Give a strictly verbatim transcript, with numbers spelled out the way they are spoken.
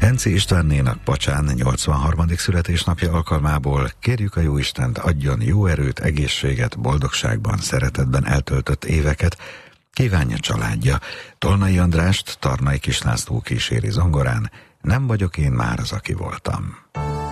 Benczy Istvánnénak Pacsán nyolcvanharmadik születésnapja alkalmából kérjük a Jóistent, adjon jó erőt, egészséget, boldogságban, szeretetben eltöltött éveket, kívánja családja. Tolnai Andrást Tarnai Kislászló kíséri zongorán, nem vagyok én már az, aki voltam.